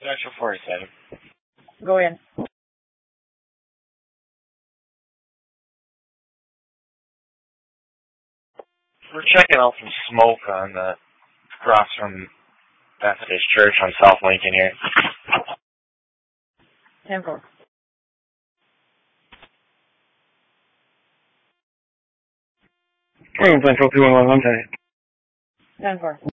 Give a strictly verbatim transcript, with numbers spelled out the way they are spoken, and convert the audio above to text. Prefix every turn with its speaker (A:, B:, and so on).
A: Central forty-seven.
B: Go in.
A: We're checking out some smoke on the across from Methodist Church on South Lincoln here.
B: ten four.
A: Central two one one, one ten.
B: ten four.